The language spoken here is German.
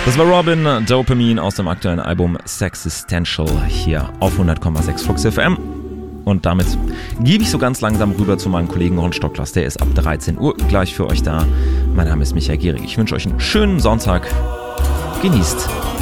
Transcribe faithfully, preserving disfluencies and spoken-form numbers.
Das war Robin Dopamine aus dem aktuellen Album Sexistential hier auf hundert Komma sechs Flux F M. Und damit gebe ich so ganz langsam rüber zu meinem Kollegen Ron Stocklers. Der ist ab dreizehn Uhr gleich für euch da. Mein Name ist Michael Gehrig. Ich wünsche euch einen schönen Sonntag. Genießt